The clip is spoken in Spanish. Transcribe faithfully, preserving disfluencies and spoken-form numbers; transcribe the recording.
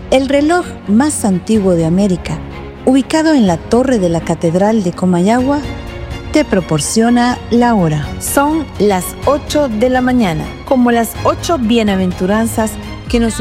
El reloj más antiguo de América, ubicado en la torre de la Catedral de Comayagua, te proporciona la hora. Son las ocho de la mañana, como las ocho bienaventuranzas que nos